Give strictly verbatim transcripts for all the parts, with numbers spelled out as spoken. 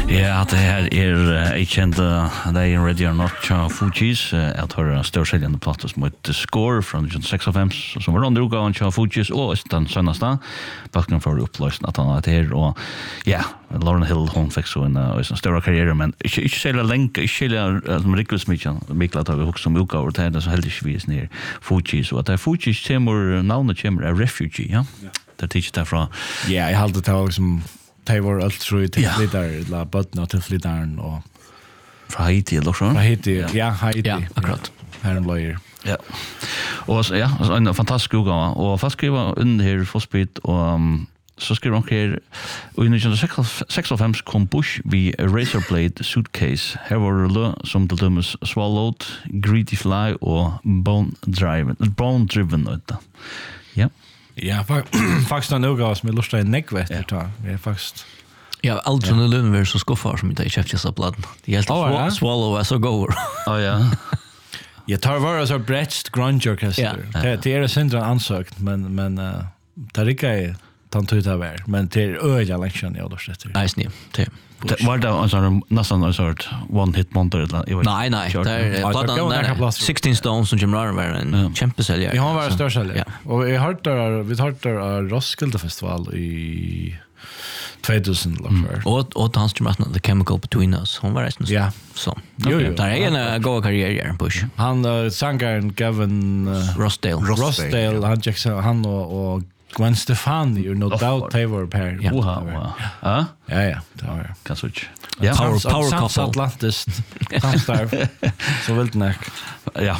Ja, det här är jag kände det är Radio or Not Cha Fugees. Jag har en stor säljande platta som heter Score från sex of M som var under utgåvan Cha Fugees och den söndagsdag. Backen för upplösning att han är här och ja, Lauren Hill hon fick så en en stor karriär men inte inte sälja länk, inte sälja som Rickles Mitchell. Mikla tar vi också som utgåva det här så helt vis ner Fugees och att det Fugees kommer namnet kommer är refugee, ja. Det teacher därifrån. Ja, jag hade det liksom det var allt tror jag till flyttar la button till flyttaren och från Haiti eller så. Från Haiti, ja, Haiti. Ja, akkurat. Här en lawyer. Ja. Och så ja, så en fantastisk utgåva och fast skriva under här Fossbit och um, så skriver hon här och i nittonhundrasex och fem kom Bush vid Razorblade Suitcase. Här var det som till dömes Swallowed, Greedy Fly och Bone Driven. Bone Driven vet Ja. Ja, faktiskt en utgåva som jag lustar i neckvet att ta. Det är faktiskt Ja, Aldrin och Lundberg så skuffar som inte är köpt av bladen. Det är helt oh, ja. Swallow as a goer. Ja, ja. Jag tar vara så bretched grunge orkester. Det är syndran ansökt, men men det är inte tant ut av er. Men det är öliga lektion jag då sätter. Nej, snä. Det var det alltså nästan en sort one hit wonder eller nej nej det är bara sexton Stones som Jim Ryan var en kämpesäljare. Ja, han var störst säljare. Och vi har där vi har där Roskilde festival i tvåtusen mm. och och hans The Chemical Between Us. Hon var resten så. Ja. Så. Okay. Där är en goda karriär Bush. Han uh, sångaren Gavin uh, Rossdale. Rossdale, han Jackson han och, och Gwen Stefani, you're no doubt they were pair. Ja, wow. Ja, ja, ja, det var kan switch. Ja, power power couple Atlantis. Samstarv. Så vilt näck. Ja.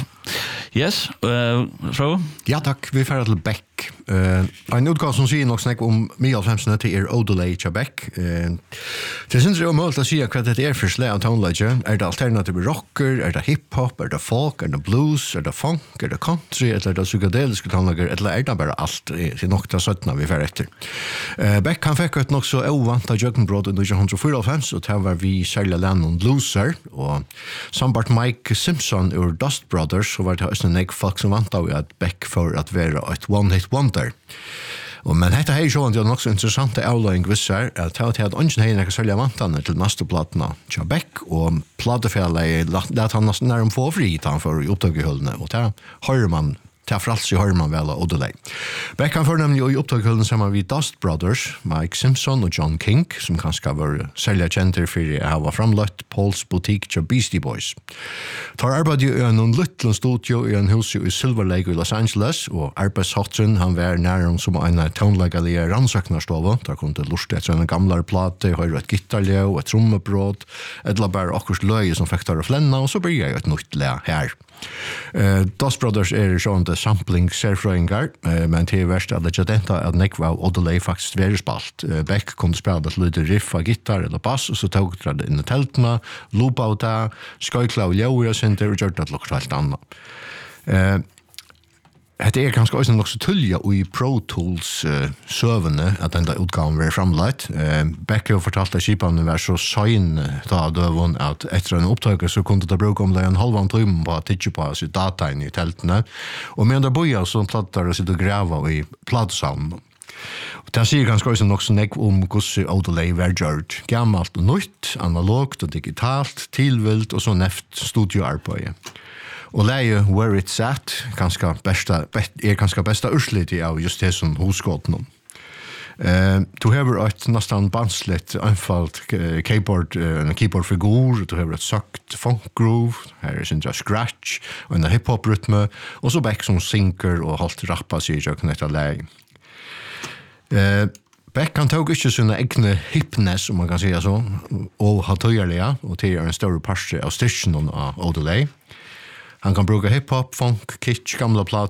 Yes, eh så. Ja, tack. Vi får till Beck. Eh en utgåva som säger något snack om Miguel Samson till er Odelay Beck. Eh det syns ju om att säga vad det är för slag av legend. Är det alternativ rocker, är det hiphop, är det folk, är det blues, är det funk, är det country eller är det psykedeliska tonlager eller är det bara allt till nokta sjutton vi får efter. Eh Beck kan fick ett nog så ovanta Juggenbrod under nittonhundrafyrtiofem och det var vi Charlie Lennon Loser och sambart Mike Simpson ur Dust Brothers så var det en ek folk som vant av at Beck for at være et one-hit wonder. Og men dette her sjåen til nok så interessante avløying visser at det hadde ønsken her ikke særlig vantene til neste platene til Beck og platefjellet lette han nesten nærmere få fri for opptakerhullene og det hører man til frals i hører man vel av Odelay. Beck han fører nemlig i opptakerhullene sammen med Dust Brothers, Mike Simpson og John King, som kanskje var særlig kjenter for å ha framløtt Paul's Boutique til Beastie Boys. Tar arbeid i en liten studio i en hus i Silver Lake i Los Angeles, og arbeidshotten han var nærmere som en tonlegalige rannsøknerstove. Der kom det lurt etter en gamle plate, høyre et gitarljøv, et trommebrott, eller bare akkurat løye som fikk der å flenne, og så blir jeg et nytt le her. Uh, Dust Brothers er sånn det sampling serfrøyngar, uh, men til verst er det ikke dette at nekva av Odelay faktisk være spalt. Uh, Beck kunne spille et lite riff av gitar eller bass, og så tog det inn i teltene, loopa av det, skøykla av ljøyre sinter, og gjør det lukket helt annet. Uh, Det er ganske også nok så tullige i Pro Tools uh, søvende at denne utgaven var framlagt. Uh, Beck har fortalt at skipene var så søgn da døven at etter en opptøker så kunne det bruke om det en halvann time på å titte på sitt data inn i teltene. Og med andre bøyer så platter det sitte og grave i platesalen. Det sier ganske også nok så nekk om hvordan Odelay var gjort. Gammalt og nytt, analogt og digitalt, tilvilt og så neft studioarbeid. Og leie Where It's At ganske besta, er ganske besta urslit av just det som hosgåten. Uh, du har et nesten banslitt anfalt uh, keyboard, uh, en keyboardfigur, du har et sagt funk groove, her er sin scratch, og en hiphop-rytme, og så Beck som synker og holdt rappa seg i kjøkken etter leie. Uh, Beck han tog ikke sine egne hipness, om man kan si så, og ha tøyerlige, og til en større parse av styrken av Odelay. Han kan bruka hiphop, funk, kitsch, gamla plat